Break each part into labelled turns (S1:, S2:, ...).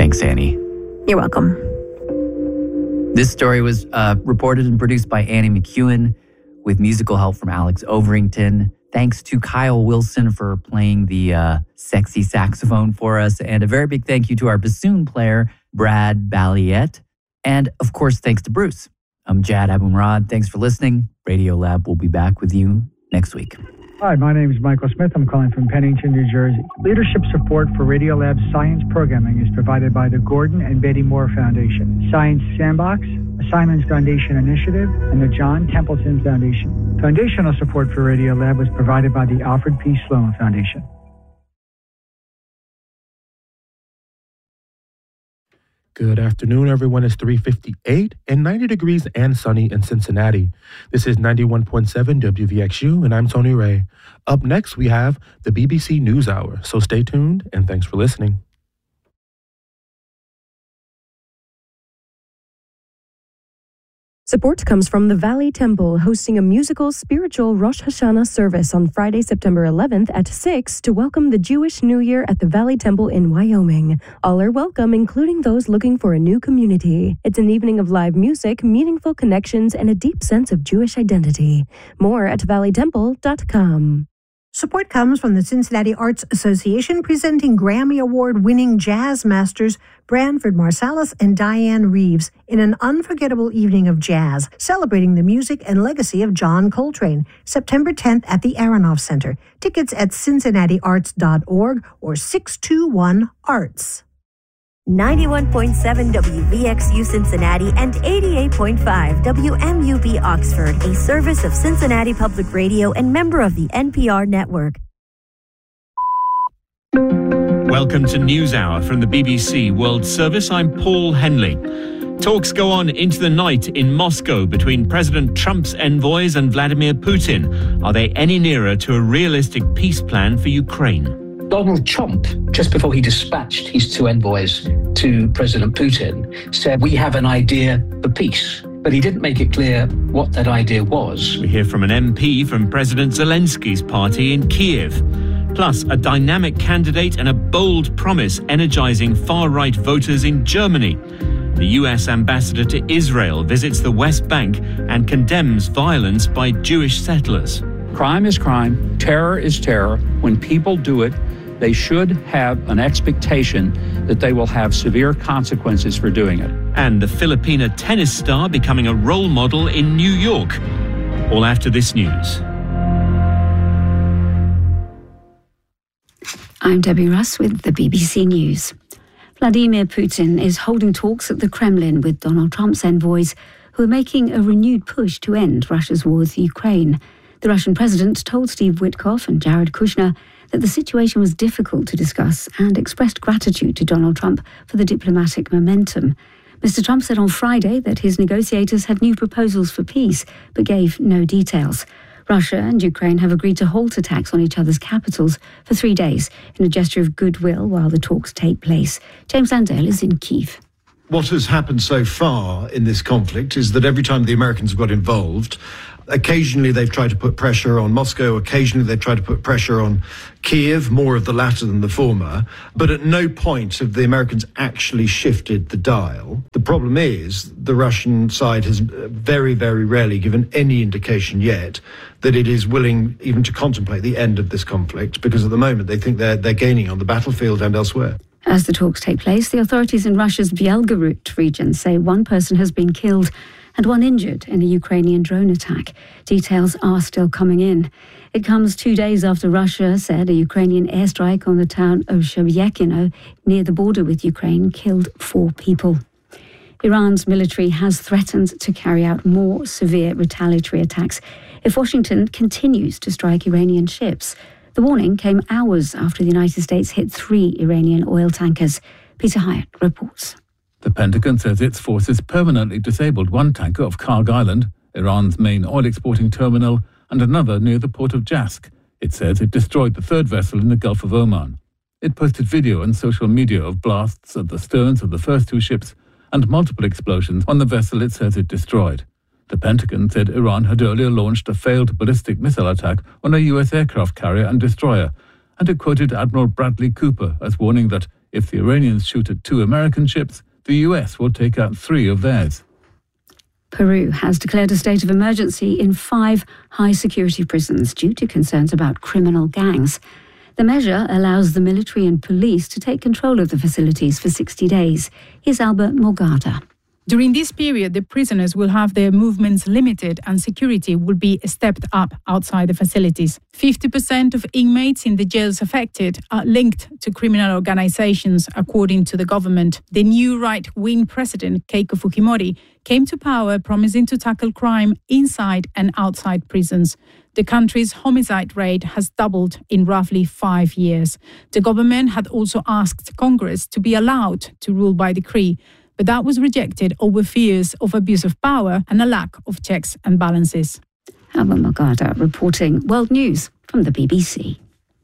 S1: Thanks, Annie.
S2: You're welcome.
S1: This story was reported and produced by Annie McEwen with musical help from Alex Overington. Thanks to Kyle Wilson for playing the sexy saxophone for us. And a very big thank you to our bassoon player, Brad Balliet. And of course, thanks to Bruce. I'm Jad Abumrad. Thanks for listening. Radiolab will be back with you next week.
S3: Hi, my name is Michael Smith. I'm calling from Pennington, New Jersey. Leadership support for Radiolab's science programming is provided by the Gordon and Betty Moore Foundation, Science Sandbox, the Simons Foundation Initiative, and the John Templeton Foundation. Foundational support for Radiolab was provided by the Alfred P. Sloan Foundation.
S4: Good afternoon, everyone. It's 3:58 and 90 degrees and sunny in Cincinnati. This is 91.7 WVXU, and I'm Tony Ray. Up next, we have the BBC NewsHour. So stay tuned, and thanks for listening.
S5: Support comes from the Valley Temple, hosting a musical spiritual Rosh Hashanah service on Friday, September 11th at 6 to welcome the Jewish New Year at the Valley Temple in Wyoming. All are welcome, including those looking for a new community. It's an evening of live music, meaningful connections, and a deep sense of Jewish identity. More at valleytemple.com.
S6: Support comes from the Cincinnati Arts Association, presenting Grammy Award-winning jazz masters Branford Marsalis and Diane Reeves in an unforgettable evening of jazz, celebrating the music and legacy of John Coltrane, September 10th at the Aronoff Center. Tickets at cincinnatiarts.org or 621-ARTS.
S7: 91.7 WVXU Cincinnati and 88.5 WMUB Oxford, a service of Cincinnati Public Radio and member of the NPR network.
S8: Welcome to NewsHour from the BBC World Service. I'm Paul Henley. Talks go on into the night in Moscow between President Trump's envoys and Vladimir Putin. Are they any nearer to a realistic peace plan for Ukraine?
S9: Donald Trump, just before he dispatched his two envoys to President Putin, said, "We have an idea for peace." But he didn't make it clear what that idea was.
S8: We hear from an MP from President Zelensky's party in Kiev. Plus, a dynamic candidate and a bold promise energizing far-right voters in Germany. The US ambassador to Israel visits the West Bank and condemns violence by Jewish settlers.
S10: Crime is crime. Terror is terror. When people do it, they should have an expectation that they will have severe consequences for doing it.
S8: And the Filipina tennis star becoming a role model in New York. All after this news.
S11: I'm Debbie Russ with the BBC News. Vladimir Putin is holding talks at the Kremlin with Donald Trump's envoys, who are making a renewed push to end Russia's war with Ukraine. The Russian president told Steve Witkoff and Jared Kushner that the situation was difficult to discuss and expressed gratitude to Donald Trump for the diplomatic momentum. Mr. Trump said on Friday that his negotiators had new proposals for peace, but gave no details. Russia and Ukraine have agreed to halt attacks on each other's capitals for 3 days in a gesture of goodwill while the talks take place. James Landale is in Kyiv.
S12: What has happened so far in this conflict is that every time the Americans got involved, occasionally they've tried to put pressure on Moscow, occasionally they've tried to put pressure on Kiev, more of the latter than the former, but at no point have the Americans actually shifted the dial. The problem is the Russian side has very, very rarely given any indication yet that it is willing even to contemplate the end of this conflict, because at the moment they think they're gaining on the battlefield and elsewhere.
S11: As the talks take place, the authorities in Russia's Belgorod region say one person has been killed and one injured in a Ukrainian drone attack. Details are still coming in. It comes 2 days after Russia said a Ukrainian airstrike on the town of Shebyakino near the border with Ukraine killed 4 people. Iran's military has threatened to carry out more severe retaliatory attacks if Washington continues to strike Iranian ships. The warning came hours after the United States hit 3 Iranian oil tankers. Peter Hyatt reports.
S13: The Pentagon says its forces permanently disabled one tanker off Karg Island, Iran's main oil exporting terminal, and another near the port of Jask. It says it destroyed the 3rd vessel in the Gulf of Oman. It posted video on social media of blasts at the sterns of the first 2 ships and multiple explosions on the vessel it says it destroyed. The Pentagon said Iran had earlier launched a failed ballistic missile attack on a U.S. aircraft carrier and destroyer, and it quoted Admiral Bradley Cooper as warning that If the Iranians shoot at 2 American ships, the US will take out 3 of theirs.
S11: Peru has declared a state of emergency in 5 high-security prisons due to concerns about criminal gangs. The measure allows the military and police to take control of the facilities for 60 days. Here's Albert Morgada.
S2: During this period, the prisoners will have their movements limited and security will be stepped up outside the facilities. 50% of inmates in the jails affected are linked to criminal organizations, according to the government. The new right-wing president, Keiko Fujimori, came to power promising to tackle crime inside and outside prisons. The country's homicide rate has doubled in roughly 5 years. The government had also asked Congress to be allowed to rule by decree, but that was rejected over fears of abuse of power and a lack of checks and balances.
S11: Albert Morgada reporting World News from the BBC.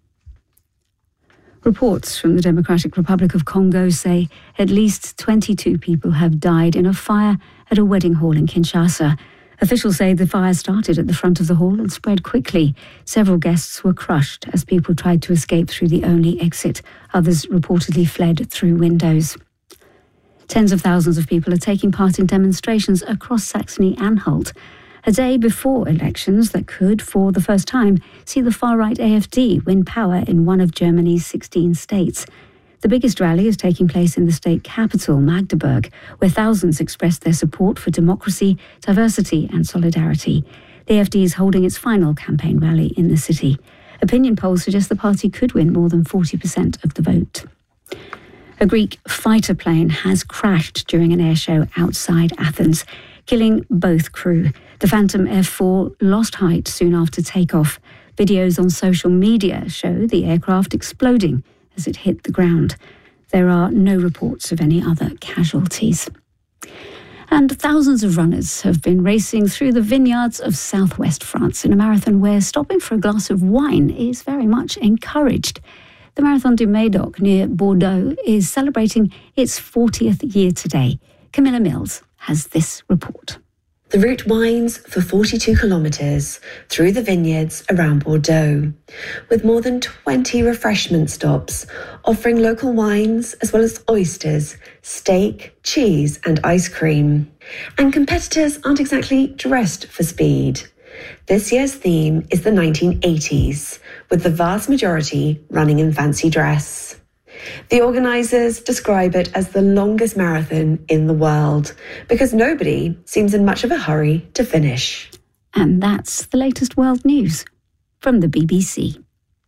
S11: Reports from the Democratic Republic of Congo say at least 22 people have died in a fire at a wedding hall in Kinshasa. Officials say the fire started at the front of the hall and spread quickly. Several guests were crushed as people tried to escape through the only exit. Others reportedly fled through windows. Tens of thousands of people are taking part in demonstrations across Saxony-Anhalt, a day before elections that could, for the first time, see the far-right AfD win power in one of Germany's 16 states. The biggest rally is taking place in the state capital, Magdeburg, where thousands expressed their support for democracy, diversity and solidarity. The AfD is holding its final campaign rally in the city. Opinion polls suggest the party could win more than 40% of the vote. A Greek fighter plane has crashed during an air show outside Athens, killing both crew. The Phantom F4 lost height soon after takeoff. Videos on social media show the aircraft exploding as it hit the ground. There are no reports of any other casualties. And thousands of runners have been racing through the vineyards of southwest France in a marathon where stopping for a glass of wine is very much encouraged. The Marathon du Médoc near Bordeaux is celebrating its 40th year today. Camilla Mills has this report.
S14: The route winds for 42 kilometres through the vineyards around Bordeaux, with more than 20 refreshment stops offering local wines as well as oysters, steak, cheese and ice cream. And competitors aren't exactly dressed for speed. This year's theme is the 1980s, with the vast majority running in fancy dress. The organisers describe it as the longest marathon in the world because nobody seems in much of a hurry to finish.
S11: And that's the latest world news from the BBC.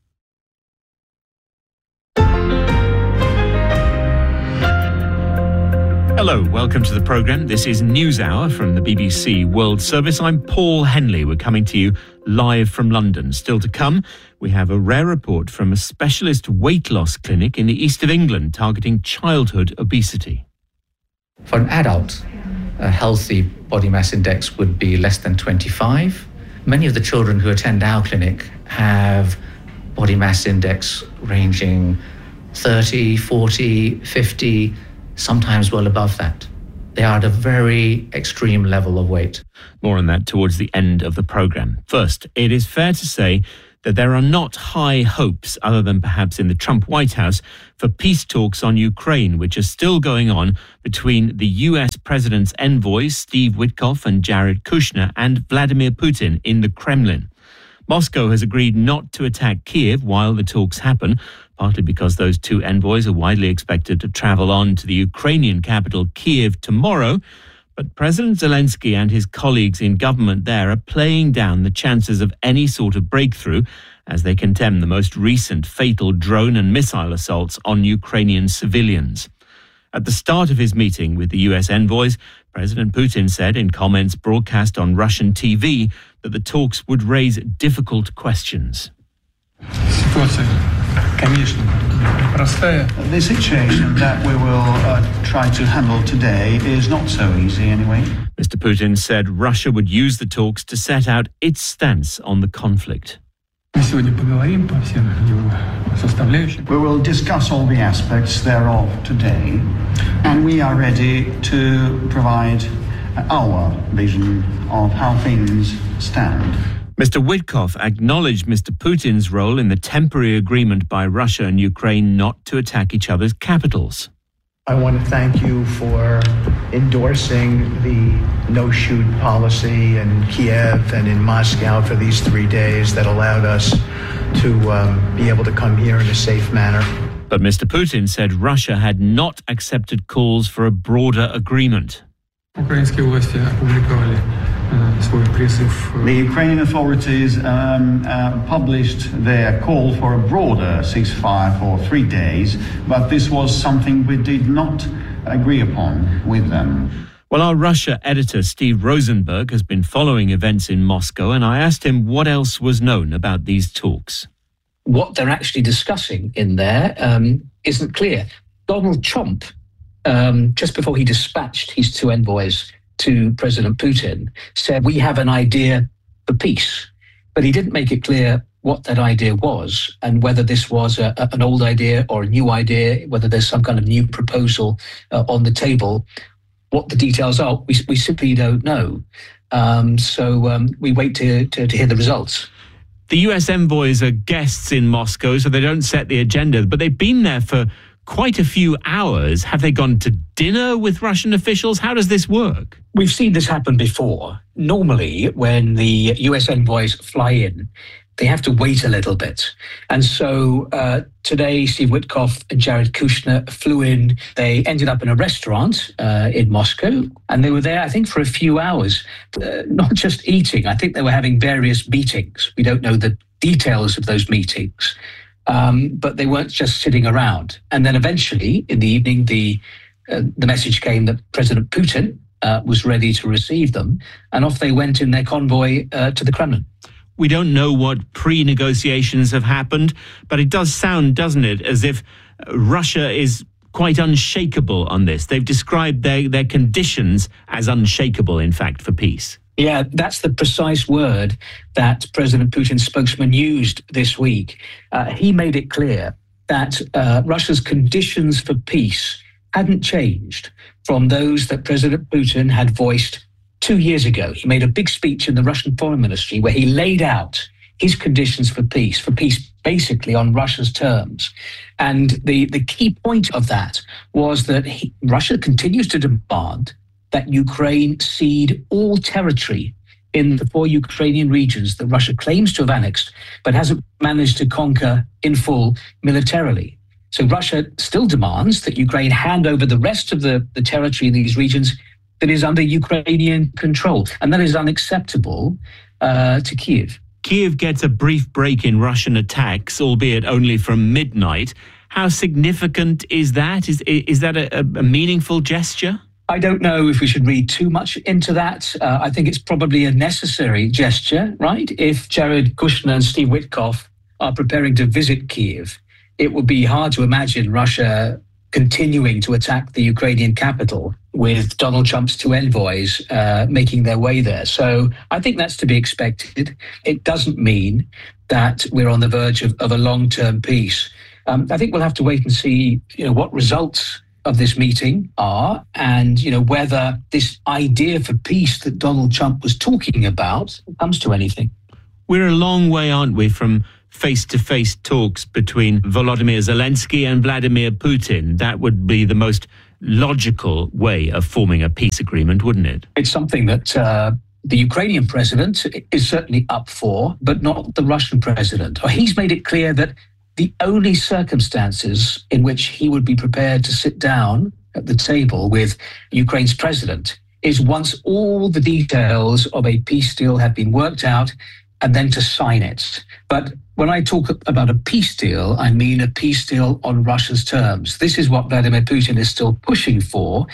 S8: Hello, welcome to the programme. This is NewsHour from the BBC World Service. I'm Paul Henley. We're coming to you live from London. Still to come, we have a rare report from a specialist weight loss clinic in the east of England targeting childhood obesity.
S15: For an adult, a healthy body mass index would be less than 25. Many of the children who attend our clinic have body mass index ranging 30, 40, 50, sometimes well above that. They are at a very extreme level of weight.
S8: More on that towards the end of the programme. First, it is fair to say that there are not high hopes, other than perhaps in the Trump White House, for peace talks on Ukraine, which are still going on between the US President's envoys, Steve Witkoff and Jared Kushner, and Vladimir Putin in the Kremlin. Moscow has agreed not to attack Kiev while the talks happen, partly because those two envoys are widely expected to travel on to the Ukrainian capital, Kiev, tomorrow. But President Zelensky and his colleagues in government there are playing down the chances of any sort of breakthrough as they condemn the most recent fatal drone and missile assaults on Ukrainian civilians. At the start of his meeting with the US envoys, President Putin said in comments broadcast on Russian TV that the talks would raise difficult questions.
S16: The situation that we will try to handle today is not so easy anyway.
S8: Mr. Putin said Russia would use the talks to set out its stance on the conflict.
S16: We will discuss all the aspects thereof today, and we are ready to provide our vision of how things stand.
S8: Mr. Witkoff acknowledged Mr. Putin's role in the temporary agreement by Russia and Ukraine not to attack each other's capitals.
S16: I want to thank you for endorsing the no-shoot policy in Kiev and in Moscow for these 3 days that allowed us to be able to come here in a safe manner.
S8: But Mr. Putin said Russia had not accepted calls for a broader agreement.
S16: The Ukrainian authorities published their call for a broader ceasefire for 3 days, but this was something we did not agree upon with them.
S8: Well, our Russia editor, Steve Rosenberg, has been following events in Moscow, and I asked him what else was known about these talks.
S9: What they're actually discussing in there isn't clear. Donald Trump, just before he dispatched his 2 envoys to President Putin, said, we have an idea for peace. But he didn't make it clear what that idea was and whether this was an old idea or a new idea, whether there's some kind of new proposal on the table. What the details are, we simply don't know. So we wait to hear the results.
S8: The US envoys are guests in Moscow, so they don't set the agenda, but they've been there for quite a few hours. Have they gone to dinner with Russian officials? How does this work?
S9: We've seen this happen before. Normally, when the US envoys fly in, they have to wait a little bit. And so today, Steve Witkoff and Jared Kushner flew in. They ended up in a restaurant in Moscow, and they were there, I think, for a few hours, not just eating. I think they were having various meetings. We don't know the details of those meetings. But they weren't just sitting around. And then eventually, in the evening, the message came that President Putin was ready to receive them, and off they went in their convoy to the Kremlin.
S8: We don't know what pre-negotiations have happened, but it does sound, doesn't it, as if Russia is quite unshakable on this. They've described their conditions as unshakable, in fact, for peace.
S9: Yeah, that's the precise word that President Putin's spokesman used this week. He made it clear that Russia's conditions for peace hadn't changed from those that President Putin had voiced 2 years ago. He made a big speech in the Russian Foreign Ministry where he laid out his conditions for peace basically on Russia's terms. And the key point of that was that Russia continues to demand that Ukraine cede all territory in the 4 Ukrainian regions that Russia claims to have annexed, but hasn't managed to conquer in full militarily. So Russia still demands that Ukraine hand over the rest of the territory in these regions that is under Ukrainian control. And that is unacceptable to Kiev.
S8: Kiev gets a brief break in Russian attacks, albeit only from midnight. How significant is that? Is that a meaningful gesture?
S9: I don't know if we should read too much into that. I think it's probably a necessary gesture, right? If Jared Kushner and Steve Witkoff are preparing to visit Kiev, it would be hard to imagine Russia continuing to attack the Ukrainian capital with Donald Trump's 2 envoys making their way there. So I think that's to be expected. It doesn't mean that we're on the verge of a long-term peace. I think we'll have to wait and see, what results of this meeting are, and whether this idea for peace that Donald Trump was talking about comes to anything.
S8: We're a long way, aren't we, from face-to-face talks between Volodymyr Zelensky and Vladimir Putin? That would be the most logical way of forming a peace agreement, wouldn't it?
S9: It's something that the Ukrainian president is certainly up for, but not the Russian president. He's made it clear that the only circumstances in which he would be prepared to sit down at the table with Ukraine's president is once all the details of a peace deal have been worked out, and then to sign it. But when I talk about a peace deal, I mean a peace deal on Russia's terms. This is what Vladimir Putin is still pushing for.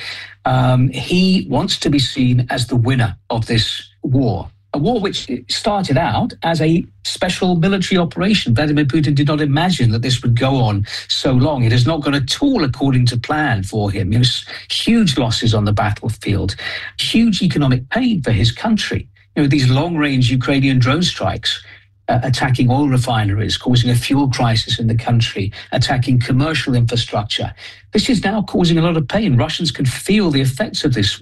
S9: He wants to be seen as the winner of this war. A war which started out as a special military operation. Vladimir Putin did not imagine that this would go on so long. It has not gone at all according to plan for him. There's huge losses on the battlefield, huge economic pain for his country. These long-range Ukrainian drone strikes attacking oil refineries, causing a fuel crisis in the country, attacking commercial infrastructure. This is now causing a lot of pain. Russians can feel the effects of this war.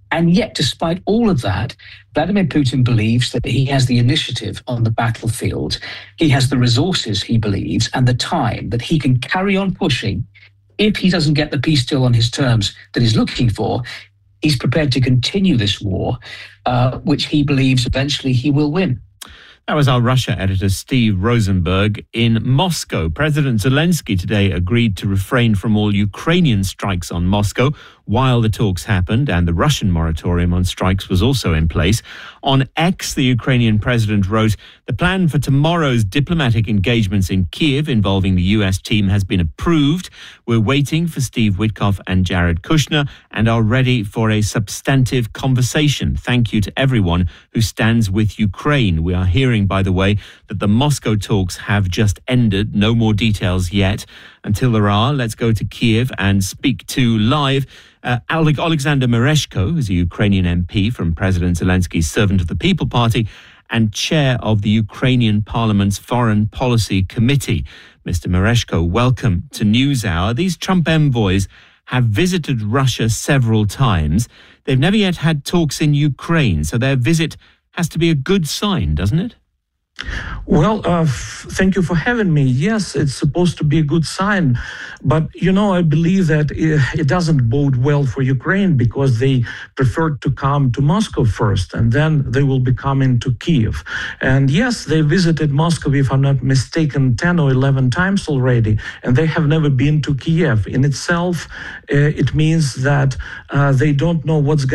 S9: And yet, despite all of that, Vladimir Putin believes that he has the initiative on the battlefield. He has the resources, he believes, and the time that he can carry on pushing. If he doesn't get the peace deal on his terms that he's looking for, he's prepared to continue this war, which he believes eventually he will win.
S8: That was our Russia editor, Steve Rosenberg, in Moscow. President Zelensky today agreed to refrain from all Ukrainian strikes on Moscow while the talks happened, and the Russian moratorium on strikes was also in place. On X, the Ukrainian president wrote, "The plan for tomorrow's diplomatic engagements in Kyiv involving the US team has been approved. We're waiting for Steve Witkoff and Jared Kushner and are ready for a substantive conversation. Thank you to everyone who stands with Ukraine." We are hearing, by the way, that the Moscow talks have just ended. No more details yet. Until there are, let's go to Kyiv and speak to live Alexander Mereshko, who's a Ukrainian MP from President Zelensky's Servant of the People Party and chair of the Ukrainian Parliament's Foreign Policy Committee. Mr. Mereshko, welcome to NewsHour. These Trump envoys have visited Russia several times. They've never yet had talks in Ukraine, so their visit has to be a good sign, doesn't it?
S17: Well, thank you for having me. Yes, it's supposed to be a good sign. But, I believe that it doesn't bode well for Ukraine because they preferred to come to Moscow first, and then they will be coming to Kyiv. And yes, they visited Moscow, if I'm not mistaken, 10 or 11 times already, and they have never been to Kyiv. In itself, it means that they don't know what's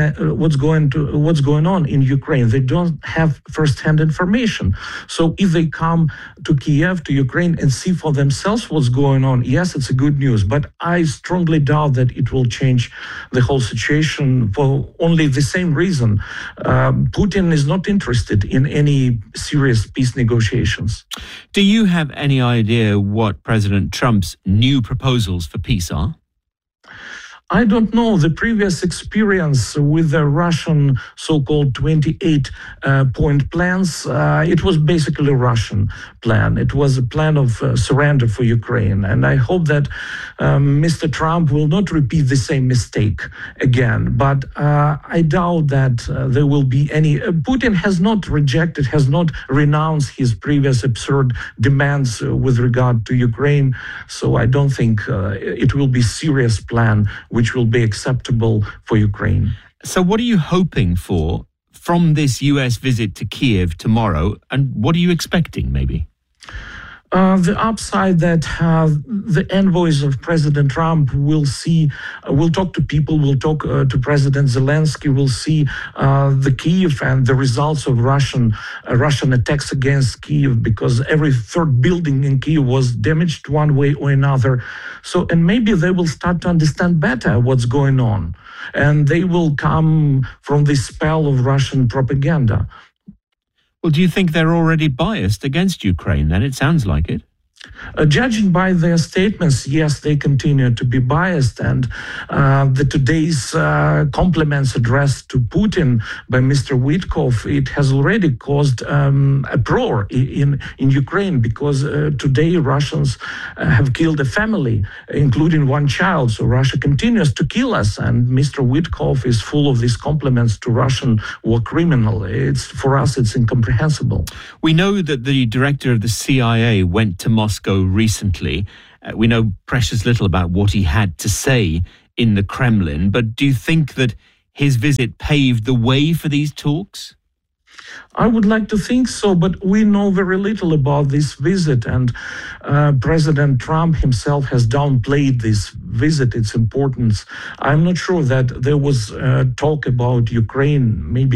S17: going on in Ukraine. They don't have first-hand information. So if they come to Kyiv, to Ukraine, and see for themselves what's going on, yes, it's a good news. But I strongly doubt that it will change the whole situation for only the same reason. Putin is not interested in any serious peace negotiations.
S8: Do you have any idea what President Trump's new proposals for peace are?
S17: I don't know. The previous experience with the Russian so-called 28-point plans, it was basically a Russian plan. It was a plan of surrender for Ukraine. And I hope that Mr. Trump will not repeat the same mistake again. But I doubt that there will be any... Putin has not rejected, has not renounced his previous absurd demands with regard to Ukraine. So I don't think it will be a serious plan which will be acceptable for Ukraine.
S8: So what are you hoping for from this US visit to Kyiv tomorrow, and what are you expecting, maybe?
S17: The upside that the envoys of President Trump will talk to people, will talk to President Zelensky, will see the Kyiv and the results of Russian attacks against Kyiv, because every third building in Kyiv was damaged one way or another. So, and maybe they will start to understand better what's going on, and they will come from the spell of Russian propaganda.
S8: Well, do you think they're already biased against Ukraine then? It sounds like it.
S17: Judging by their statements, yes, they continue to be biased. And today's compliments addressed to Putin by Mr. Witkoff, it has already caused uproar in Ukraine, because today Russians have killed a family, including one child. So Russia continues to kill us. And Mr. Witkoff is full of these compliments to Russian war criminal. For us, it's incomprehensible.
S8: We know that the director of the CIA went to Moscow recently. We know precious little about what he had to say in the Kremlin, but do you think that his visit paved the way for these talks?
S17: I would like to think so, but we know very little about this visit, and President Trump himself has downplayed this visit, its importance. I'm not sure that there was talk about Ukraine, maybe